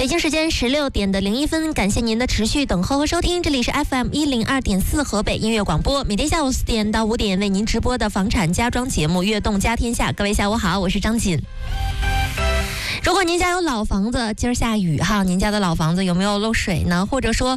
北京时间16点的01分，感谢您的持续等候和收听，这里是 FM 102.4河北音乐广播，每天下午4点到5点为您直播的房产家装节目《悦动家天下》。各位下午好，我是张锦。如果您家有老房子，今儿下雨哈，您家的老房子有没有漏水呢？或者说